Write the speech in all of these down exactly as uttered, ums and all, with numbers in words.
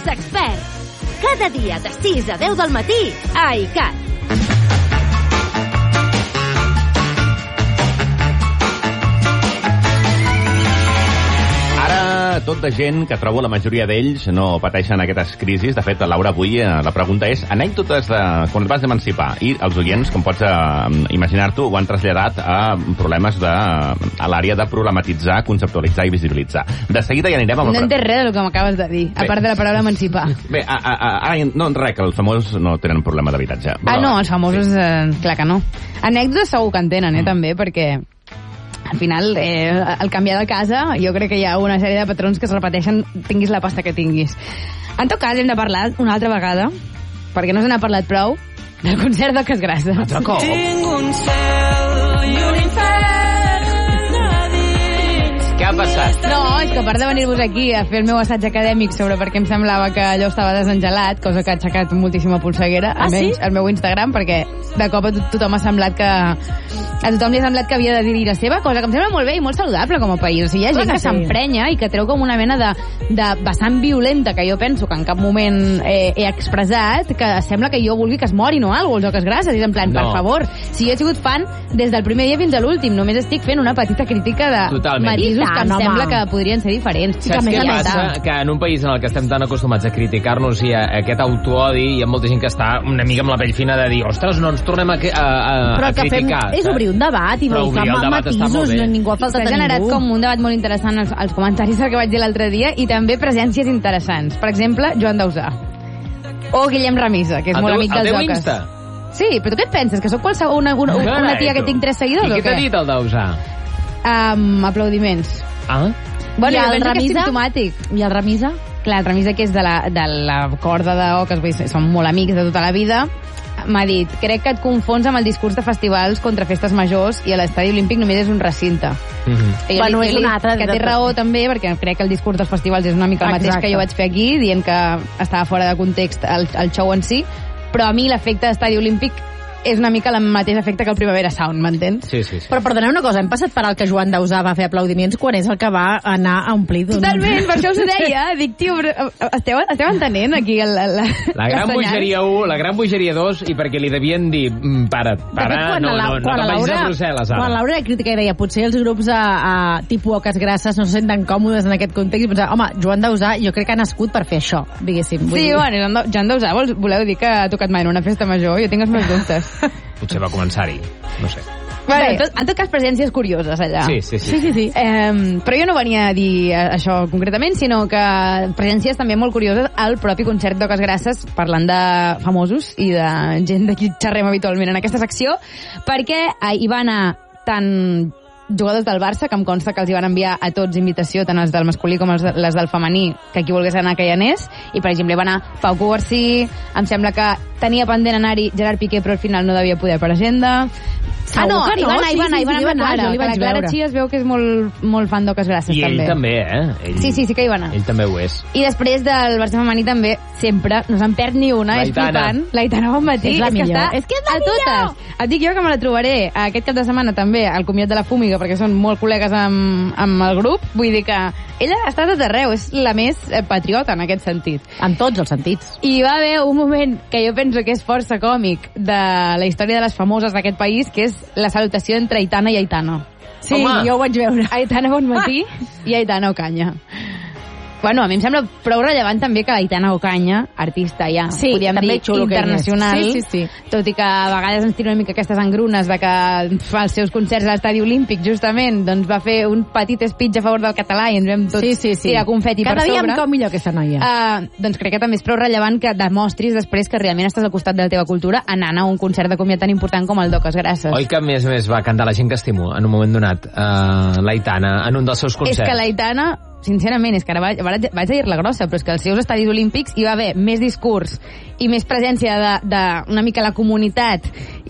Els experts. Cada dia de sis a deu del matí a iCat. Tot de gent que trobo la majoria d'ells no pateixen aquestes crisis. De fet, Laura, avui eh, la pregunta és anècdotes de quan et vas emancipar, i els oients, com pots eh, imaginar-t'ho, ho han traslladat a problemes de, a l'àrea de problematitzar, conceptualitzar i visibilitzar. De seguida ja anirem amb... No entenc res del que m'acabes de dir, Bé. a part de la paraula emancipar. Bé, a, a, a, a, no, res, que els famosos no tenen problema d'habitatge. Ah, no, els famosos, eh, clar que no. Anècdotes segur que en tenen, eh, mm. també, perquè... Al final, eh, al canviar de casa, jo crec que hi ha una sèrie de patrons que es repeteixen tinguis la pasta que tinguis. En tot cas, hem de parlar una altra vegada, perquè no se n'ha parlat prou, del concert de Casgrasses. Altre cop. Tinc un cel i un infern a dins. Què ha passat? No, és que a part de venir-vos aquí a fer el meu assaig acadèmic sobre per què em semblava que allò estava desengelat, cosa que ha aixecat moltíssima polseguera, ah, almenys sí? al meu Instagram, perquè de cop a tothom ha semblat que... A tothom li ha semblat que havia de dir la seva, cosa que em sembla molt bé i molt saludable com a país. O sigui, hi ha gent que s'emprenya i que treu com una mena de, de vessant violenta que jo penso que en cap moment eh, he expressat, que sembla que jo vulgui que es morin o alguna cosa, o que es grasses. I és en plan, no. Per favor, si jo he sigut fan des del primer dia fins a l'últim, només estic fent una petita crítica de Totalment. matisos que em no, sembla home. que podrien ser diferents. Saps què passa? Que en un país en el que estem tan acostumats a criticar-nos i a aquest autoodi, hi ha molta gent que està una mica amb la pell fina de dir, ostres, no ens tornem a, a, a, Però a que criticar. fem, és obrir un debat i Però buscar obrir el debat està molt matisos, bé. no, ningú ha faltat S'ha a generat ningú. com un debat molt interessant als, als comentaris del que vaig dir l'altre dia i també presències interessants. Per exemple, Joan Dausà. O Guillem Ramisa, que és El molt teu- amic el dels teu oques. Insta? Sí, però tu què et penses? Que sóc qualsevol una, una, una, una tia que tinc tres seguidors I o què t'ha què? dit el Dausà? Um, aplaudiments. Ah? Bueno, I jo el penso que és Ramisa? simptomàtic. I el Ramisa? Clar, el Ramisa, que és de la, de la corda d'oques, vull dir, som molt amics de tota la vida, m'ha dit, crec que et confons amb el discurs de festivals contra festes majors i a l'estadi olímpic només és un recinte. Mm -hmm. I jo Bueno, li- és li- una altra- que té raó també, perquè crec que el discurs dels festivals és una mica el mateix Exacte. que jo vaig fer aquí, dient que estava fora de context el, el show en si, però a mi l'efecte d'estadi olímpic és una mica el mateix efecte que el Primavera Sound, m'entens? Sí, sí, sí. Però perdoneu una cosa, hem passat per al que Joan Dausà va fer aplaudiments quan és el que va anar a omplir d'un... Totalment, per això us ho deia. Dic, tio, però, esteu, esteu entenent aquí el, el, La gran bogeria u, la gran bogeria dos, i perquè li devien dir, mm, para, De fet, para, quan no, la, no, no, quan no la vagis Laura, a Brussel·les ara. quan la Laura era crítica i deia potser els grups a, a tipus Oques Grasses no se senten còmodes en aquest context i pensava, home, Joan Dausà jo crec que ha nascut per fer això, diguéssim. Vull Sí, dir. bueno, Joan Dausà, vols, voleu dir que ha tocat mai en una festa major? Jo tinc els meus dubtes. Potser va començar-hi, no sé. Vale, en, tot, en tot cas, presències curioses allà. Sí, sí, sí. Sí, sí, sí. Eh, però jo no venia a dir això concretament, sinó que presències també molt curioses al propi concert d'Oques Grasses, parlant de famosos i de gent de qui xerrem habitualment en aquesta secció, perquè eh, hi va anar tant jugadors del Barça, que em consta que els hi van enviar a tots invitació, tant els del masculí com els de, les del femení, que qui volgués anar que hi anés, i per exemple hi va anar Pau Cubarsí, em sembla que tenia pendent anar-hi Gerard Piqué, però al final no devia poder per agenda. Ah, no, Segur que hi va no? anar, hi va anar, hi va anar, Sí, sí, sí, amb la hi va anar, Clara, jo li que vaig la Clara veure. Chia es veu que és molt, molt fan d'Oques Grasses, I ell també. també, eh? Ell, Sí, sí, sí que hi va anar. Ell també ho és. I després del Barça femení també, sempre, no se'n perd ni una, és L'Aitana. flipant. L'Aitana Bonmatí, És la és que millor. està És que és la a millor. totes. Et dic jo que me la trobaré aquest cap de setmana també al comiat de la Fúmiga, perquè són molt col·legues amb, amb el grup, vull dir que ella està a tot arreu, és la més eh, patriota en aquest sentit. En tots els sentits. I va haver un moment que jo penso que és força còmic de la història de les famoses d'aquest país, que és la salutació entre Aitana i Aitana. Sí, Home. jo ho vaig veure. Aitana Bonmatí i Aitana Ocaña. Bueno, a mi em sembla prou rellevant també que l'Aitana Ocaña, artista ja, Sí, podríem també dir, xulo que internacional, és. Sí, sí, sí. tot i que a vegades ens tira una mica aquestes engrunes de que fa els seus concerts a l'Estadi Olímpic, justament, doncs va fer un petit speech a favor del català i ens vam tots Sí, sí, sí. tirar confeti Cada per dia sobre. em cau millor aquesta noia. Uh, doncs crec que també és prou rellevant que demostris després que realment estàs al costat de la teva cultura anant a un concert de comiat tan important com el d'Oques Grasses. Oi que a més a més va cantar la gent que estimo en un moment donat, uh, l'Aitana, en un dels seus concerts? És que l'Aitana, sincerament, és que ara vaig, vaig, vaig a dir la grossa, però és que als seus estadis olímpics hi va haver més discurs i més presència de, de una mica la comunitat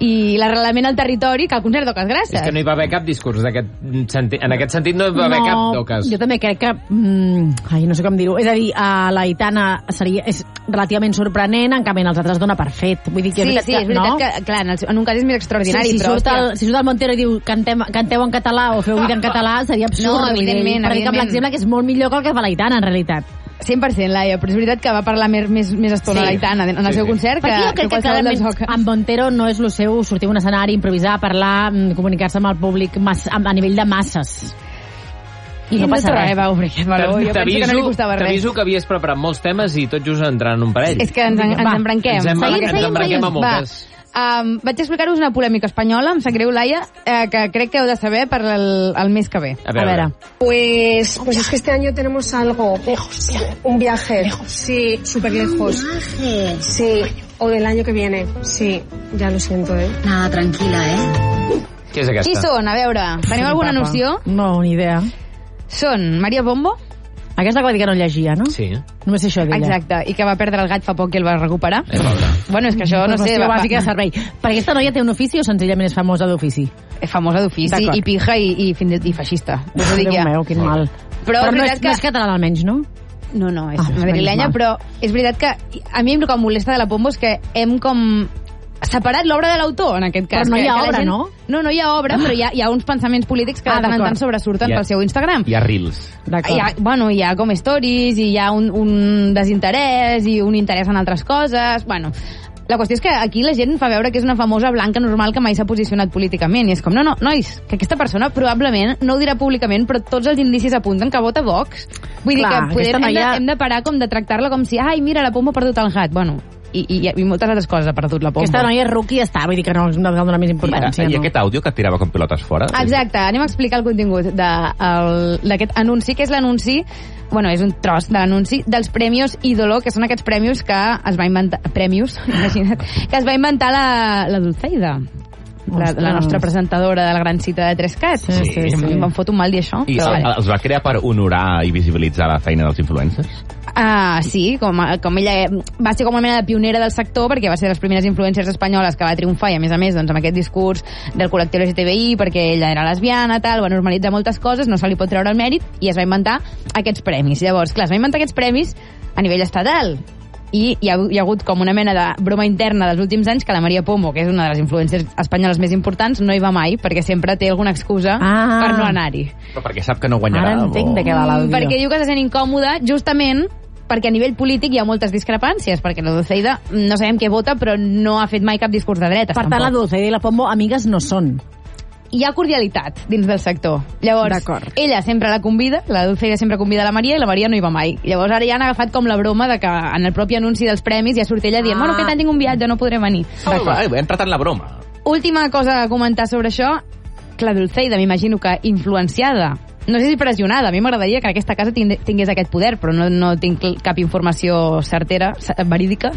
i l'arrelament al territori que al concert d'Oques Grasses. És que no hi va haver cap discurs d'aquest sentit. En aquest sentit no hi va haver cap d'Oques. Jo també crec que... Mm, ai, no sé com dir-ho. És a dir, a l'Aitana seria, és relativament sorprenent, en canvi en els altres dona per fet. Vull dir que Sí, és sí, veritat és veritat no? que, clar, en, el, en un cas és més extraordinari, Sí, si, però, surt hòstia, el, si surt el Montero i diu cantem, canteu en català o feu vida en català, seria absurd. No, vull dir, evidentment, per dir que, per evidentment. exemple, que és molt millor que el que fa l'Aitana, en realitat. cent per cent, Laia, però és veritat que va parlar més, més, més estona Sí. l'Aitana en el Sí, seu sí. concert que, Perquè jo que crec que qualsevol dels clarament Oca. amb Montero no és el seu sortir a un escenari, improvisar, parlar, mm, comunicar-se amb el públic mas, a, a nivell de masses. I no passa res. Va obrir aquest meló. Jo penso que no li costava res. T'aviso que havies preparat molts temes i tot just entrant en un parell. És que ens, en- ens Va, embranquem. ens em- Seguim, ens seguim, embranquem seguim. a moltes. Va. Um, vaig explicar-vos una polèmica espanyola, em sap greu, Laia, eh, que crec que heu de saber per el, el mes que ve. A veure. A veure. Pues, pues es que este año tenemos algo. Lejos. Un viaje. Lejos. Sí, súper lejos. Sí, o del año que viene. Sí, ya lo siento, ¿eh? Nada, tranquila, ¿eh? Què és aquesta? Qui són? A veure, teniu alguna Papa. noció? No, ni idea. Són Maria Bombo, Aquesta que va dir que no llegia, no? Sí. Només sé això d'ella. exacte, i que va perdre el gat fa poc i el va recuperar. Eh, pobra. Bueno, és que això, no sé... Informació va- bàsica de servei. Perquè aquesta noia té un ofici o senzillament és famosa d'ofici? És famosa d'ofici, D'acord. i pija, i, i, fins i, i feixista. Us ho dic Déu ja. meu, quin mal. Però, Però és no, veritat és, que... no és català almenys, no? No, no, és Ah, és madrilenya, menys però és veritat que a mi el que em molesta de la Pombo és que hem com separat l'obra de l'autor, en aquest cas. Però no que, hi ha que la obra, gent... no? No, no hi ha obra, però hi ha, hi ha uns pensaments polítics que Ah, de tant en d'acord. tant sobresurten Hi ha- pel seu Instagram. Hi ha reels. D'acord. Hi ha, bueno, hi ha com stories, i hi ha un, un desinterès, i un interès en altres coses... Bueno, la qüestió és que aquí la gent fa veure que és una famosa blanca normal que mai s'ha posicionat políticament, i és com, no, no, nois, que aquesta persona probablement no ho dirà públicament, però tots els indicis apunten que vota Vox. Vull dir Clar, que poder, aquesta hem, de, noia- hem de parar com de tractar-la com si, ai, mira, la Pombo ha perdut el gat. Bueno, i, i, i moltes altres coses ha perdut la Pombo. Aquesta noia és rookie i està, vull dir que no, no cal donar més I, importància. I no? aquest àudio que et tirava com pilotes fora? Exacte, anem a explicar el contingut de- el- d'aquest anunci, que és l'anunci, bueno, és un tros de l'anunci dels Premios Ídolo, que són aquests premis que es va inventar... Premis, imagina't, que es va inventar la, la Dulceida. La, la nostra presentadora de la gran cita de tres cats. Sí, sí, sí. Em fot un mal dir això. I però el, vale. els va crear per honorar i visibilitzar la feina dels influencers? Ah, sí, com, com ella va ser com una mena de pionera del sector, perquè va ser de les primeres influencers espanyoles que va triomfar, i a més a més doncs, amb aquest discurs del col·lectiu L G T B I, perquè ella era lesbiana, tal, va normalitzar moltes coses, no se li pot treure el mèrit, i es va inventar aquests premis. Llavors, clar, es va inventar aquests premis a nivell estatal, i hi ha, hi ha hagut com una mena de broma interna dels últims anys que la Maria Pombo, que és una de les influencers espanyoles més importants, no hi va mai, perquè sempre té alguna excusa Ah. per no anar-hi. Però perquè sap que no guanyarà? Ara entenc de què va l'àudio. Mm, perquè diu que se sent incòmoda justament perquè a nivell polític hi ha moltes discrepàncies, perquè la Dulceida no sabem què vota, però no ha fet mai cap discurs de dretes. Per tant, la tampoc. Dulce i la Pombo amigues no són. Hi ha cordialitat dins del sector. Llavors, D'acord. ella sempre la convida, la Dulceida sempre convida la Maria, i la Maria no hi va mai. Llavors ara ja han agafat com la broma de que en el propi anunci dels premis ja surt ella dient, Ah. bueno, aquest any tinc un viatge, no podré venir. Oh, va, he entrat en la broma. Última cosa a comentar sobre això, que la Dulceida, m'imagino que influenciada, no sé si pressionada, a mi m'agradaria que aquesta casa tinde- tingués aquest poder, però no, no tinc cl- cap informació certera, ce- verídica,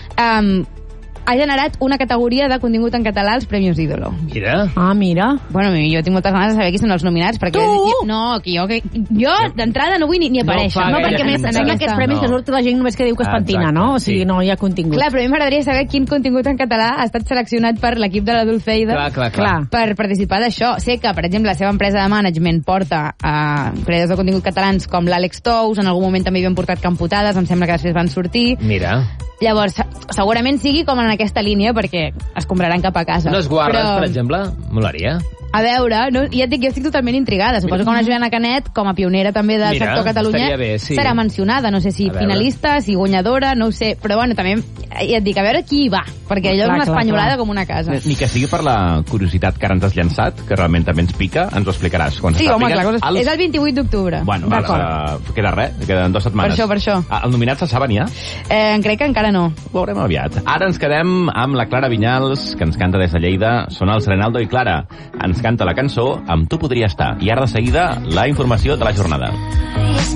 um, ha generat una categoria de contingut en català als Premis Ídolo. Mira. Ah, mira. Bueno, jo tinc moltes ganes de saber qui són els nominats, perquè... Tu? Jo, no, que jo, que, jo d'entrada no vull ni, ni aparèixer. fa No, gaire perquè més pinta. són aquests premis que No. surt la gent només que diu que és Ah, pentina, exacte, no? O sigui, sí. no hi ha contingut. Clar, però a mi m'agradaria saber quin contingut en català ha estat seleccionat per l'equip de la Dulceida. Clar, clar, clar. Per participar d'això. Sé que, per exemple, la seva empresa de management porta a creadors de contingut catalans com l'Àlex Tous, en algun moment també hi havien portat Camputades, em sembla que després van sortir. Mira. Llavors, se- segurament sigui com en aquesta línia, perquè es compraran cap a casa. Unes guarres, Però, per exemple, molaria. a veure, no, ja et dic, jo estic totalment intrigada. Suposo que una Joana Canet, com a pionera també del Mira, sector Catalunya, estaria bé, sí. serà mencionada. No sé si A veure. finalista, si guanyadora, no ho sé. Però bueno, també, ja et dic, a veure qui hi va, perquè allò Clar, és una clar, espanyolada clar. com una casa. Ni que sigui per la curiositat que ara ens has llançat, que realment també ens pica, ens ho explicaràs. Quan Sí, se home, sàpiguen clar, cosa, els- és el vint-i-vuit d'octubre. Bueno, D'acord. uh, queda res, queden dues setmanes. Per això, per això. Ah, els nominats se saben ja? Eh, crec que encara no. Ho veurem aviat. Ara ens quedem amb la Clara Vinyals, que ens canta des de Lleida. Són els Renaldo i Clara. Ens canta la cançó Amb tu podria estar. I ara de seguida, la informació de la jornada.